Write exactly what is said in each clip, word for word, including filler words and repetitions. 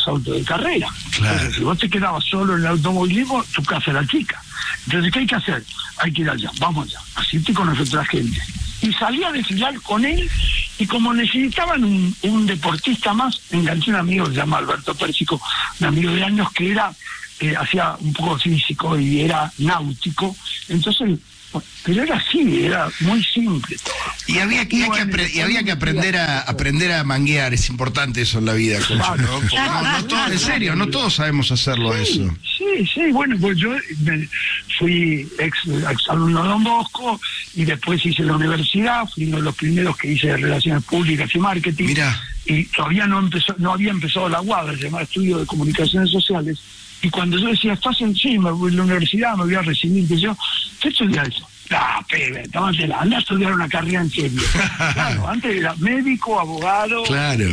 los autos de carrera. Claro. Entonces, si vos te quedabas solo en el automovilismo, tu casa era chica. Entonces, ¿qué hay que hacer? Hay que ir allá, vamos allá, así te conoce otra gente. Y salí a desfilar con él, y como necesitaban un, un deportista más, me enganché un amigo que se llama Alberto Pérsico, un amigo de años que era, eh, hacía un poco físico y era náutico, entonces, bueno, pero era así, era muy simple todo. Y había que, y bueno, que, apre y había que aprender a aprender a manguear, es importante eso en la vida, Cocho, ¿no? Porque no, no todo, en serio, no todos sabemos hacerlo, sí, eso. Sí, sí, bueno, pues yo me, fui ex, ex alumno de Don Bosco y después hice la universidad, fui uno de los primeros que hice Relaciones Públicas y Marketing. Mirá. Y todavía no empezó, no había empezado la U A D, se llamaba Estudio de Comunicaciones Sociales, y cuando yo decía, estás en sí, me voy a la universidad, me voy a recibir, que yo, ¿qué estudias eso? Ah, pebe, tómatela, anda a estudiar una carrera en serio. Claro, antes era médico, abogado, claro,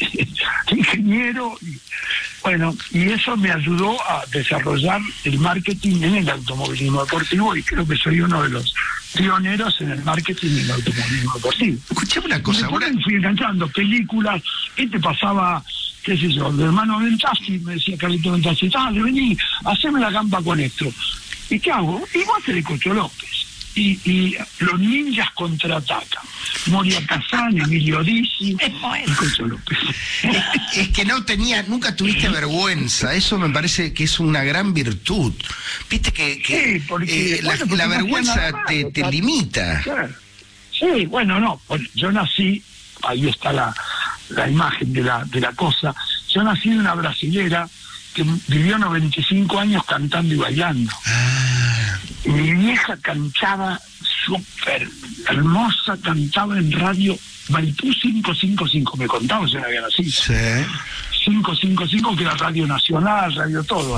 ingeniero, y, bueno, y eso me ayudó a desarrollar el marketing en el automovilismo deportivo, y creo que soy uno de los pioneros en el marketing en el automovilismo deportivo. Escuchame una cosa, ahora ahora me fui enganchando películas, ¿qué te pasaba? Qué sé yo, el hermano Ventasi, me decía Carlito Ventasi, dale, vení, haceme la gamba con esto. ¿Y qué hago? Y vos te de Cocho López. Y, y los ninjas contraatacan. Moria Kazan, Emilio Dizzi y Cocho López. es, es que no tenía, nunca tuviste vergüenza, eso me parece que es una gran virtud. Viste que, que sí, porque, eh, la, bueno, porque la no vergüenza malo, te, te limita. Claro. Sí, bueno, no, yo nací, ahí está la, la imagen de la, de la cosa, yo nací de una brasilera que vivió noventa y cinco años cantando y bailando. Ah. Mi vieja cantaba súper hermosa, cantaba en radio Maipú cinco cinco cinco, me contaba, yo no había nacido. Sí. cinco cinco cinco, que era Radio Nacional, radio todo.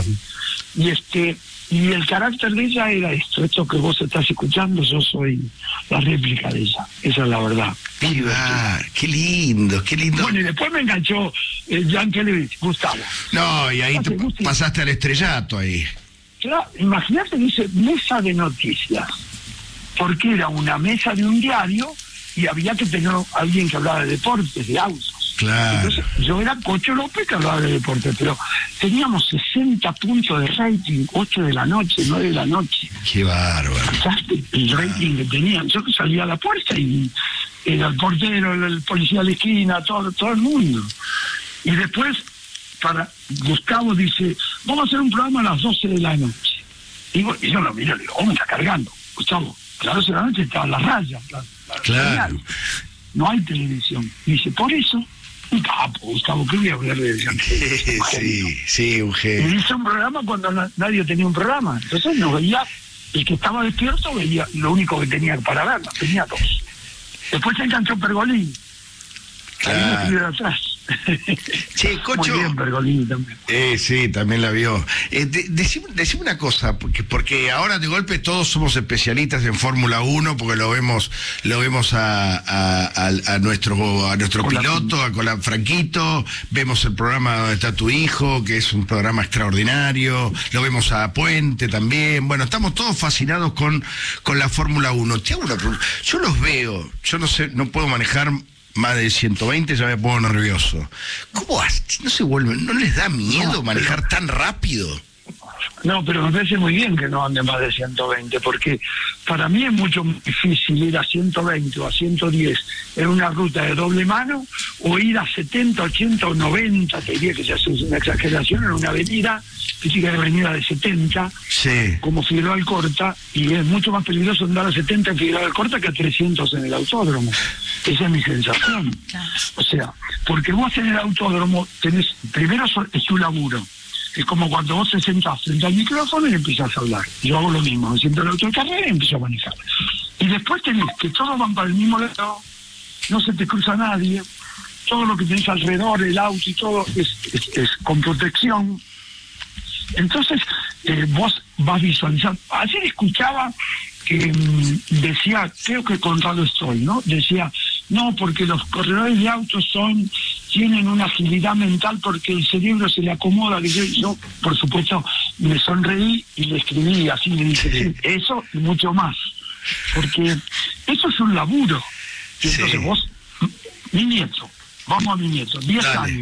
Y este y el carácter de ella era esto, esto que vos estás escuchando, yo soy la réplica de ella, esa es la verdad. Qué, bar, qué lindo, qué lindo. Bueno, y después me enganchó eh, Yankelevich, Gustavo. No, y ahí te Gusti, pasaste al estrellato ahí. Claro, imagínate, dice mesa de noticias, porque era una mesa de un diario y había que tener a alguien que hablaba de deportes, de autos. Claro. Entonces, yo era Cocho López que hablaba de deportes, pero teníamos sesenta puntos de rating, ocho de la noche, nueve de la noche. Qué bárbaro. ¿Sabes? El rating que tenían. Yo que salía a la puerta y era el portero, el policía de la esquina, todo, todo el mundo. Y después, para Gustavo dice, vamos a hacer un programa a las doce de la noche. Y, y yo lo miro y le digo, oh, me está cargando. Gustavo, a las doce de la noche estaban las rayas. La, la claro. Señal. No hay televisión. Y dice, por eso, un capo, Gustavo, ¿qué voy a hablar de televisión? Sí, sí, un genio. Y hizo un programa cuando na nadie tenía un programa. Entonces nos veía, el que estaba despierto veía lo único que tenía para ver, tenía dos. Después se enganchó Pergolini. Claro. Ahí me de atrás. Che, Cocho. Muy bien, Pergolini también. Eh, sí, también la vio. Eh, de, decime, decime una cosa, porque, porque ahora de golpe todos somos especialistas en Fórmula uno, porque lo vemos, lo vemos a, a, a, a nuestro, a nuestro piloto, a Colán Franquito, vemos el programa donde está tu hijo, que es un programa extraordinario, lo vemos a Puente también. Bueno, estamos todos fascinados con, con la Fórmula uno. Te hago una pregunta. Yo los veo, yo no sé, no puedo manejar más de ciento veinte, ya me pongo nervioso. ¿Cómo haces? ¿No se vuelven? ¿No les da miedo no, manejar pero, tan rápido? No, pero me parece muy bien que no ande más de ciento veinte, porque para mí es mucho más difícil ir a ciento veinte o a ciento diez en una ruta de doble mano, o ir a setenta, ochenta o noventa, te diría que ya es una exageración, en una avenida, que sigue la avenida de setenta, sí, como Figueroa Alcorta, y es mucho más peligroso andar a setenta en Figueroa Alcorta que a trescientos en el autódromo. Esa es mi sensación. O sea, porque vos en el autódromo tenés, primero es tu laburo. Es como cuando vos te sentás frente al micrófono y empiezas a hablar. Yo hago lo mismo, me siento en el auto de carrera y empiezo a manejar. Y después tenés que todos van para el mismo lado, no se te cruza nadie, todo lo que tenés alrededor, el auto y todo, es, es, es con protección. Entonces, eh, vos vas visualizando. Ayer escuchaba que mmm, decía, creo que Conrado estoy, ¿no? Decía, no, porque los corredores de autos son, tienen una agilidad mental porque el cerebro se le acomoda. Que yo, yo, por supuesto, me sonreí y le escribí así, le dije, sí, eso y mucho más. Porque eso es un laburo. Y entonces sí, vos, mi nieto, vamos a mi nieto, diez años,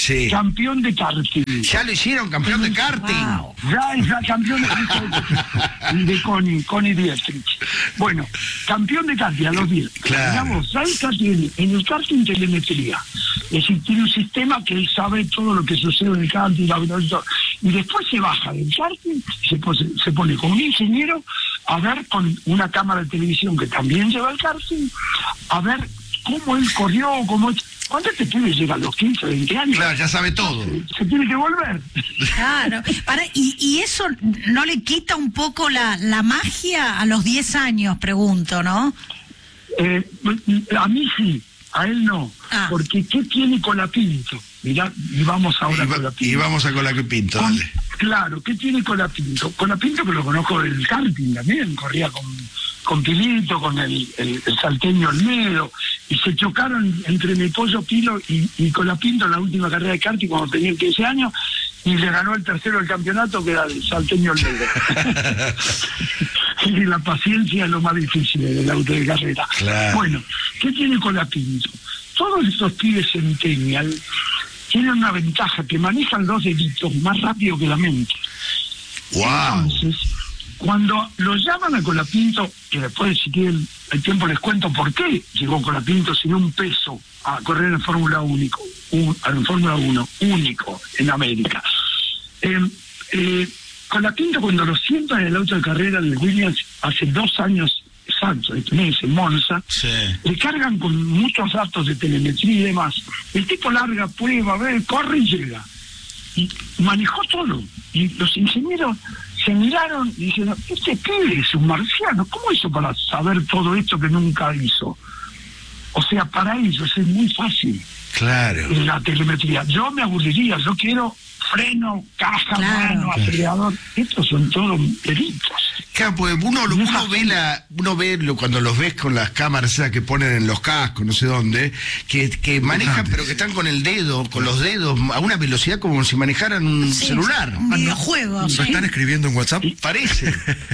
Sí. Campeón de karting. Ya lo hicieron, campeón de karting. Wow. Ya es ya campeón de, de Connie, Connie Dietrich. Bueno, campeón de karting a los diez. Claro. Digamos, Salta tiene en el karting telemetría. Es decir, tiene un sistema que él sabe todo lo que sucede en el karting, la velocidad. Y después se baja del karting y se pone, se pone con un ingeniero a ver con una cámara de televisión que también lleva el karting, a ver cómo él corrió, cómo... ¿Cuándo este pibe llega a los quince, veinte años? Claro, ya sabe todo. Se, se tiene que volver. Claro. Para, y, y eso no le quita un poco la, la magia a los diez años, pregunto, ¿no? Eh, a mí sí, a él no. Ah. Porque ¿qué tiene Colapinto? Mirá, y vamos ahora Y, a va- Colapinto. y vamos a Colapinto, Con- dale. Claro, ¿qué tiene Colapinto? Colapinto que lo conozco del karting también, corría con, con Pilito, con el, el, el salteño Olmedo, y se chocaron entre Nepollo, Pilo y, y Colapinto en la última carrera de karting cuando tenía quince años, y le ganó el tercero del campeonato, que era el salteño Olmedo. Y la paciencia es lo más difícil del auto de carrera. Claro. Bueno, ¿qué tiene Colapinto? Todos estos pibes centennial tienen una ventaja, que manejan los deditos más rápido que la mente. Wow. Entonces, cuando lo llaman a Colapinto, que después si tienen el tiempo les cuento por qué llegó Colapinto sin un peso a correr en Fórmula único, un, en Fórmula uno, único en América. Eh, eh, Colapinto, cuando lo sientan en el auto de carrera del Williams hace dos años exactos, este mes en Monza, Sí. le cargan con muchos datos de telemetría y demás. El tipo larga, prueba, ve, corre y llega. Y manejó todo. Y los ingenieros se miraron y dijeron, este pibe es un marciano, ¿cómo hizo para saber todo esto que nunca hizo? O sea, para ellos es muy fácil Claro. en la telemetría. Yo me aburriría, yo quiero freno, caja, Claro. mano, acelerador. Estos son todos delitos. Claro, pues uno, uno ve la, uno ve lo, cuando los ves con las cámaras esas que ponen en los cascos, no sé dónde, que, que manejan, pero que están con el dedo, con los dedos, a una velocidad como si manejaran un Sí, celular. Un videojuego. ¿Lo sí. están escribiendo en WhatsApp? Parece.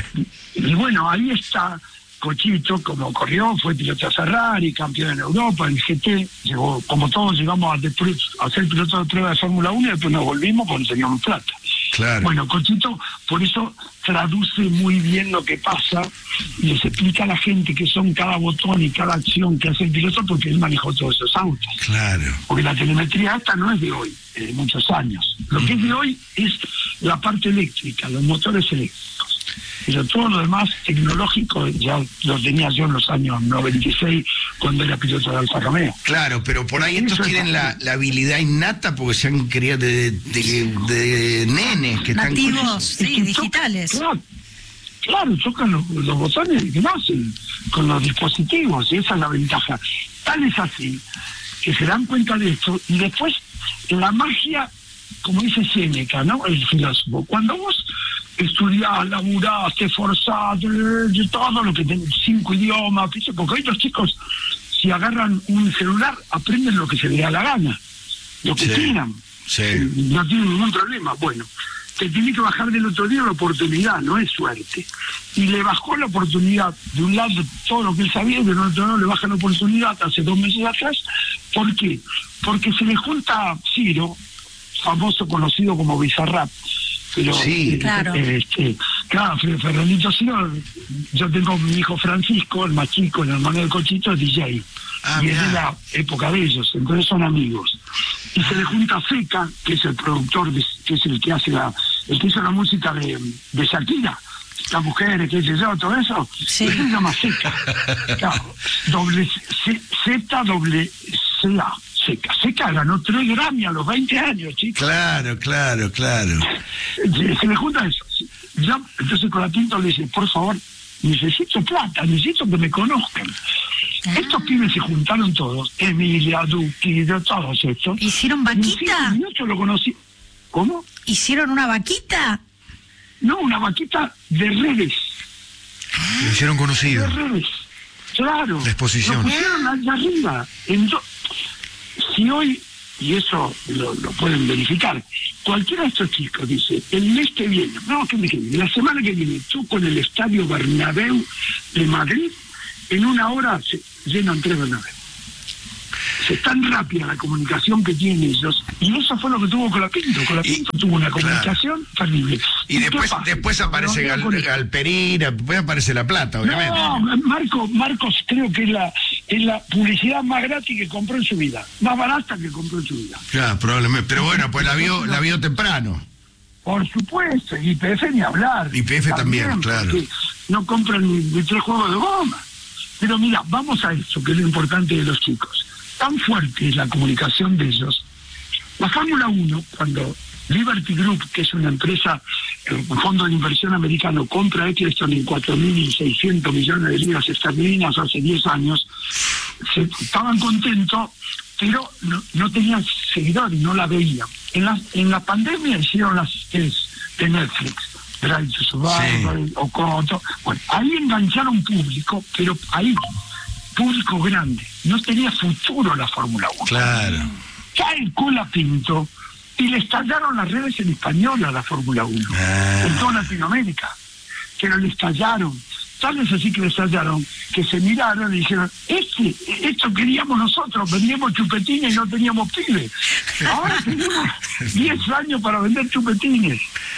Y bueno, ahí está Cochito, como corrió, fue piloto de Ferrari, campeón en Europa, en G T, llegó, como todos llegamos a, después, a ser piloto de prueba de Fórmula uno y después nos volvimos cuando teníamos plata. Claro. Bueno, Cochito, por eso traduce muy bien lo que pasa y les explica a la gente qué son cada botón y cada acción que hace el piloto, porque él manejó todos esos autos. Claro. Porque la telemetría esta no es de hoy, es de muchos años. Lo que es de hoy es la parte eléctrica, los motores eléctricos. Pero todo lo demás tecnológico ya lo tenía yo en los años noventa y seis cuando era piloto de Alfa Romeo. Claro, pero por ahí estos Eso es tienen la, así. la habilidad innata porque se han criado de, de, de nenes que están con Nativos, eso. Es sí, que digitales. tocan- Claro, claro, tocan los, los botones que nacen con los dispositivos y esa es la ventaja. Tal es así que se dan cuenta de esto y después la magia, como dice Séneca, ¿no? El filósofo, cuando vos estudiás, laburás, te esforzás, de todo lo que tenés, cinco idiomas, ¿viste? Porque hoy los chicos, si agarran un celular, aprenden lo que se les da la gana, lo que Sí, quieran. sí. No tienen ningún problema. Bueno, te tiene que bajar del otro día la oportunidad, no es suerte. Y le bajó la oportunidad, de un lado todo lo que él sabía, y del otro lado le baja la oportunidad hace dos meses atrás. ¿Por qué? Porque se le junta Ciro, famoso, conocido como Bizarrap. Pero, Sí. eh, Claro. Este, claro, Fer- Fernandito Ciro, yo tengo mi hijo Francisco, el más chico, el hermano de Cochito, es D J. Ah, y es mirá. de la época de ellos, entonces son amigos. Y se le junta Seca, que es el productor, de- que es el que hace la, el que hizo la música de, de Shakira, las mujeres, qué sé yo, todo eso. Sí. Él se llama Seca. Claro, doble C- Z doble C A. Seca. Seca ganó tres Grammy a los veinte años, chicos. Claro, claro, claro. Se, se le junta eso. Ya, entonces Colapinto le dice, por favor, necesito plata, necesito que me conozcan. Ah. Estos pibes se juntaron todos, Emilia, Duki, de todos estos. ¿Hicieron Y en vaquita? cinco minutos lo conocí. ¿Cómo? ¿Hicieron una vaquita? No, una vaquita de redes. Lo hicieron De conocido. redes. Claro. La exposición. Lo pusieron allá arriba. Ento- si hoy, y eso lo, lo pueden verificar, cualquiera de estos chicos dice, el mes que viene, no, que me viene, la semana que viene, tú con el Estadio Bernabéu de Madrid, en una hora se llenan tres Bernabéu. es tan rápida la comunicación que tienen ellos, y eso fue lo que tuvo Colapinto. Colapinto tuvo una comunicación claro. terrible. Y, y después después aparece Gal, Galperina, después aparece La Plata, obviamente. No, Marco, Marcos creo que es la, es la publicidad más gratis que compró en su vida, más barata que compró en su vida. Claro, probablemente, pero bueno, pues la vio, la vio temprano. Por supuesto, y Y P F ni hablar. Y P F también, también claro. No compran ni, ni tres juegos de goma. Pero mira, vamos a eso, que es lo importante de los chicos. Tan fuerte es la comunicación de ellos. La Fórmula uno, cuando Liberty Group, que es una empresa, un fondo de inversión americano, compra a Eccleston en cuatro mil seiscientos millones de libras esterlinas hace diez años, se, estaban contentos, pero no, no tenían seguidores, no la veían. En la, en la pandemia hicieron las es, de Netflix, Drive to Survive, sí. o Coto. Bueno, ahí engancharon público, pero ahí, público grande. No tenía futuro la Fórmula uno. Claro. Cae Colapinto y le estallaron las redes en español a la Fórmula uno, ah. en toda Latinoamérica. Pero le estallaron. Tal vez así que le estallaron, que se miraron y dijeron, este, esto queríamos nosotros, vendíamos chupetines y no teníamos pibes. Ahora tenemos diez años para vender chupetines.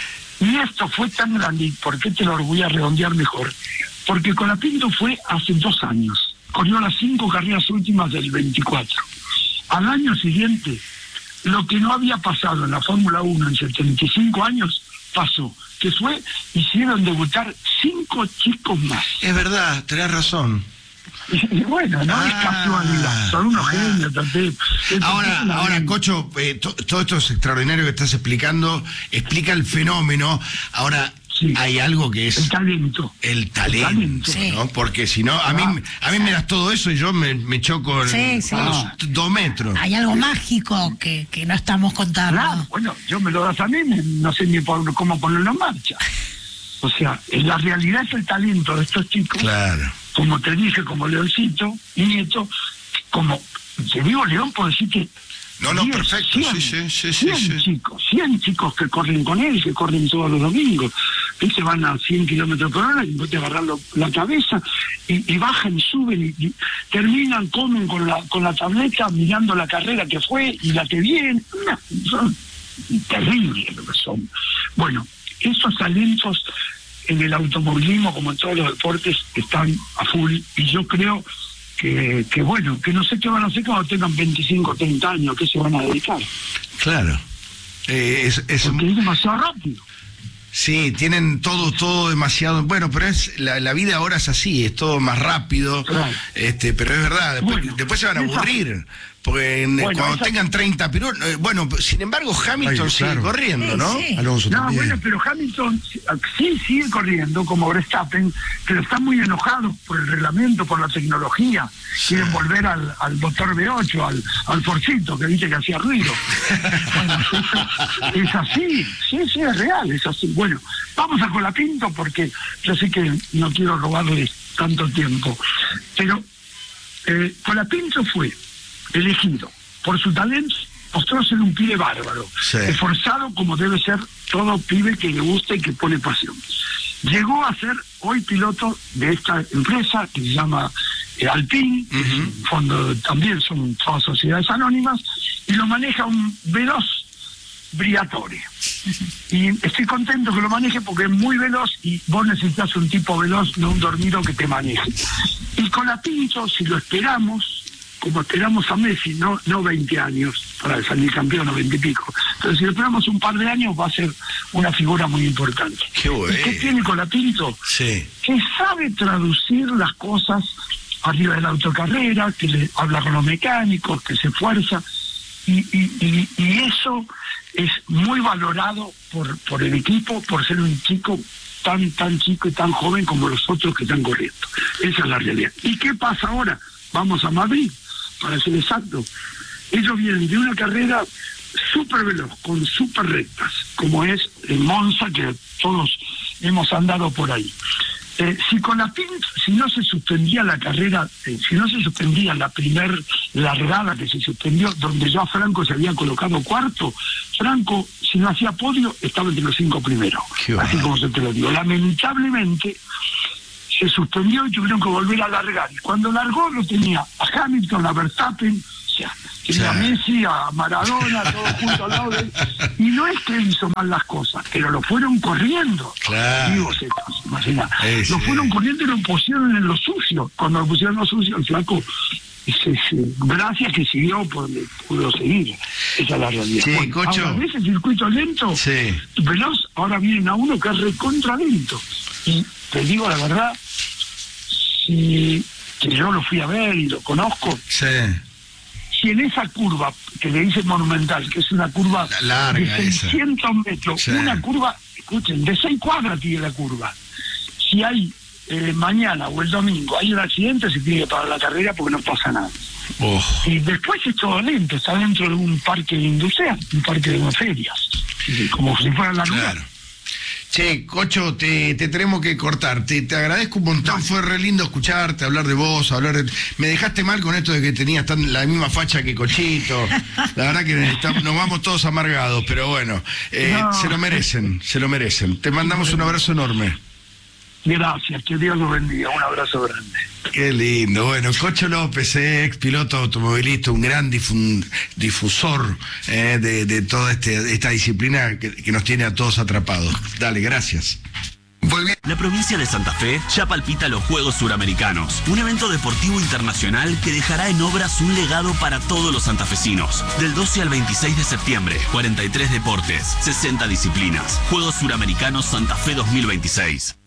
Y esto fue tan grande, ¿y por qué te lo voy a redondear mejor? Porque Colapinto fue hace dos años, corrió las cinco carreras últimas del veinticuatro. Al año siguiente, lo que no había pasado en la Fórmula uno en setenta y cinco años, pasó, que fue, hicieron debutar cinco chicos más. Es verdad, tenés razón. Y, y bueno, no ah, es casualidad, son unos ah. genios también. Ahora, ahora Cocho, eh, to, todo esto es extraordinario que estás explicando, explica el fenómeno. Ahora, sí. hay algo que es... El talento. El talento, el talento sí. ¿no? Porque si no, a mí, a mí me das todo eso y yo me, me choco sí, en, sí. a los dos metros. Hay algo mágico que, que no estamos contando. Claro, bueno, yo me lo das a mí, no sé ni por, cómo ponerlo en marcha. O sea, en la realidad es el talento de estos chicos. Claro. Como te dije, como Leoncito, Nieto, como te digo León, por decir que no, no, diez, perfecto, cien, sí, sí, sí, cien sí, chicos, cien chicos que corren con él, que corren todos los domingos, que se van a cien kilómetros por hora y te agarran la cabeza y, y bajan y suben y, y terminan, comen con la con la tableta mirando la carrera que fue y la que viene. No, son terribles lo que son. Bueno, esos talentos en el automovilismo, como en todos los deportes, están a full, y yo creo que, que bueno, que no sé qué van a hacer cuando tengan veinticinco, treinta años, qué se van a dedicar. Claro. Eh, es, es, Porque es demasiado rápido. Sí, tienen todo, todo demasiado, bueno, pero es la, la vida ahora es así, es todo más rápido, claro. este, pero es verdad, después, bueno, después se van a aburrir. Porque bueno, cuando esa... tengan treinta pilotos, eh, bueno, sin embargo Hamilton Ay, sigue claro. corriendo, ¿no? Sí, sí. Alonso no, también. bueno, pero Hamilton sí sigue corriendo como Verstappen, pero están muy enojados por el reglamento, por la tecnología. Sí. Quieren volver al, al motor V ocho, al, al Forcito, que dice que hacía ruido. Bueno, eso, es así, sí, sí, es real, es así. Bueno, vamos a Colapinto porque yo sé que no quiero robarles tanto tiempo, pero eh, Colapinto fue elegido por su talento, mostró ser un pibe bárbaro, sí. esforzado como debe ser todo pibe que le gusta y que pone pasión. Llegó a ser hoy piloto de esta empresa que se llama eh, Alpine, uh-huh. es un fondo, también son todas sociedades anónimas, y lo maneja un veloz Briatore. Y estoy contento que lo maneje porque es muy veloz y vos necesitas un tipo veloz, no un dormido que te maneje. Y Colapinto, si lo esperamos, como esperamos a Messi, no no veinte años para salir campeón o veinte y pico, pero si lo esperamos un par de años va a ser una figura muy importante. Qué bueno. ¿Y qué tiene Colapinto? Sí. Que sabe traducir las cosas arriba de la autocarrera, que le habla con los mecánicos, que se esfuerza, y, y, y, y eso es muy valorado por, por el equipo, por ser un chico tan, tan chico y tan joven como los otros que están corriendo. Esa es la realidad. ¿Y qué pasa ahora? Vamos a Madrid, para ser exacto. Ellos vienen de una carrera súper veloz, con súper rectas, como es en Monza, que todos hemos andado por ahí. Eh, si con la P I N, si no se suspendía la carrera, eh, si no se suspendía la primer largada que se suspendió, donde ya Franco se había colocado cuarto, Franco, si no hacía podio, estaba entre los cinco primeros. Así como se te lo digo. Lamentablemente, se suspendió y tuvieron que volver a largar. Y cuando largó, lo tenía a Hamilton, a Verstappen, o sea, Tenía a Messi, a Maradona, todos juntos al lado de él. Y no es que hizo mal las cosas, pero lo fueron corriendo. Claro. Digo, se imagina. Sí, lo sí. fueron corriendo y lo pusieron en lo sucio. Cuando lo pusieron en lo sucio, el flaco, se, se, gracias que siguió, pues, pudo seguir. Esa es la realidad. Sí, Bueno, Cocho. ahora, ese circuito lento, Sí. veloz, ahora vienen a uno que es recontra lento. Y te digo la verdad, si que yo lo fui a ver y lo conozco, Sí. si en esa curva que le dicen monumental, que es una curva La- larga de esa. seiscientos metros, Sí. una curva, escuchen, de seis cuadras tiene la curva. Si hay eh, mañana o el domingo hay un accidente, se tiene que parar la carrera porque no pasa nada. Oh. Y después es todo lento, está dentro de un parque industrial, un parque de unas ferias, como si fuera la rural. Claro. Che, Cocho, te, te tenemos que cortar. Te, te agradezco un montón. Fue re lindo escucharte, hablar de vos, hablar de... Me dejaste mal con esto de que tenías tan la misma facha que Cochito. La verdad que necesitamos- nos vamos todos amargados, pero bueno, eh, No. se lo merecen, se lo merecen. Te mandamos un abrazo enorme. Gracias, que Dios los bendiga, un abrazo grande. Qué lindo. Bueno, Cocho López, eh, ex piloto automovilista, un gran difun- difusor eh, de, de toda este, esta disciplina que, que nos tiene a todos atrapados. Dale, gracias. La provincia de Santa Fe ya palpita los Juegos Suramericanos, un evento deportivo internacional que dejará en obras un legado para todos los santafesinos. Del doce al veintiséis de septiembre, cuarenta y tres deportes, sesenta disciplinas. Juegos Suramericanos Santa Fe dos mil veintiséis.